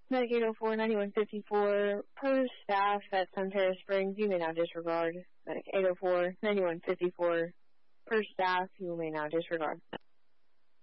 Medic 804-9154 per staff at Sun Terrace Springs, you may now disregard. Medic 804-9154 per staff, you may now disregard.